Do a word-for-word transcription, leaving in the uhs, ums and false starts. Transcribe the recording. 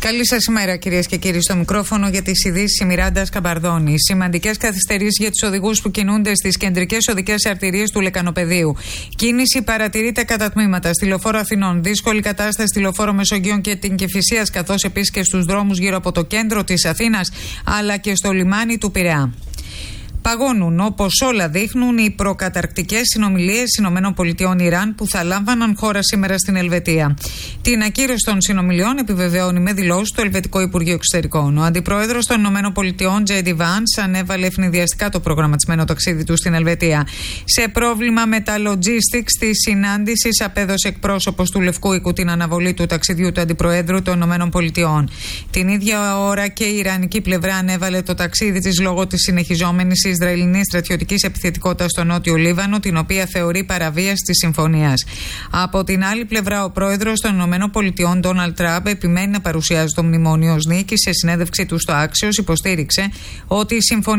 Καλή σας ημέρα, κυρίες και κύριοι. Στο μικρόφωνο για τις ειδήσεις η Μιράντα Σκαμπαρδόνη. Σημαντικές καθυστερήσεις για τους οδηγούς που κινούνται στις κεντρικές οδικές αρτηρίες του Λεκανοπεδίου. Κίνηση παρατηρείται κατά τμήματα στη Λεωφόρο Αθηνών. Δύσκολη κατάσταση στη Λεωφόρο Μεσογείων και την Κηφισίας, καθώς επίσης και στους δρόμους γύρω από το κέντρο της Αθήνας, αλλά και στο λιμάνι του Πειραιά. Παγώνουν, όπως όλα δείχνουν, οι προκαταρκτικές συνομιλίες ΗΠΑ-Ιράν που θα λάμβαναν χώρα σήμερα στην Ελβετία. Την ακύρωση των συνομιλιών επιβεβαιώνει με δηλώσεις το Ελβετικό Υπουργείο Εξωτερικών. Ο Αντιπρόεδρος των ΗΠΑ, Τζέι Ντι Βάνς, ανέβαλε ευνηδιαστικά το προγραμματισμένο ταξίδι του στην Ελβετία. Σε πρόβλημα με τα logistics τη συνάντηση, απέδωσε εκπρόσωπος του Λευκού Οίκου την αναβολή του ταξιδιού του Αντιπροέδρου των ΗΠΑ. Την ίδια ώρα και η Ιρανική πλευρά ανέβαλε το ταξίδι της λόγω της συνεχιζόμενης Ισραηλινής στρατιωτικής επιθετικότητας στο Νότιο Λίβανο, την οποία θεωρεί παραβίαση της συμφωνίας. Από την άλλη πλευρά, ο πρόεδρος των ΗΠΑ, Ντόναλντ Τραμπ, επιμένει να παρουσιάζει το μνημόνιο ως νίκη. Σε συνέντευξή του στο Axios υποστήριξε ότι η συμφωνία